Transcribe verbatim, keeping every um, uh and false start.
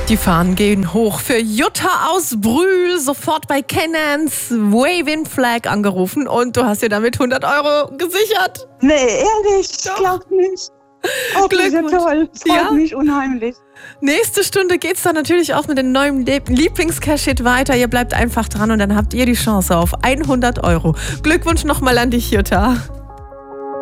Die Fahnen gehen hoch für Jutta aus Brühl, sofort bei Canans Waving Flag angerufen und du hast dir damit hundert Euro gesichert. Nee, ehrlich, ich glaub nicht. Oh, das ist ja toll, freut ja. mich unheimlich. Nächste Stunde geht's dann natürlich auch mit dem neuen Lieblings-Cash-Hit weiter. Ihr bleibt einfach dran und dann habt ihr die Chance auf hundert Euro. Glückwunsch nochmal an dich, Jutta.